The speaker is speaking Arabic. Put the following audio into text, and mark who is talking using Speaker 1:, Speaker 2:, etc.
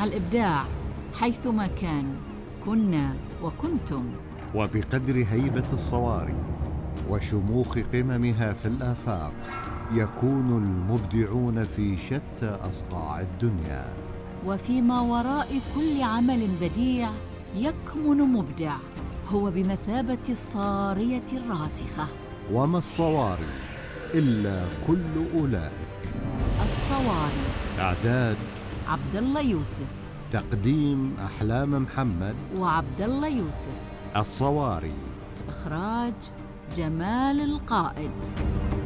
Speaker 1: مع الإبداع حيثما كان كنا وكنتم.
Speaker 2: وبقدر هيبة الصواري وشموخ قممها في الآفاق يكون المبدعون في شتى أصقاع الدنيا.
Speaker 1: وفيما وراء كل عمل بديع يكمن مبدع هو بمثابة الصارية الراسخة.
Speaker 2: وما الصواري إلا كل أولئك.
Speaker 1: الصواري.
Speaker 2: إعداد
Speaker 1: عبد الله يوسف.
Speaker 2: تقديم أحلام محمد
Speaker 1: وعبد الله يوسف.
Speaker 2: الصواري.
Speaker 1: إخراج جمال القائد.